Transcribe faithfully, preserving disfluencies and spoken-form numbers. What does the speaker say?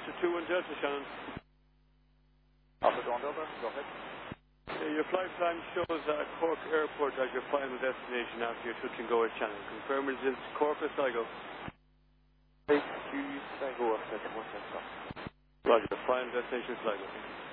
Delta two one Delta, Shannon. Alpha John Delta, go ahead. Uh, your flight plan shows at Cork Airport as your final destination after your touch and go at Shannon. Confirm is it Cork or Sligo? Take two Sligo, one second, one second. Roger, final destination Sligo.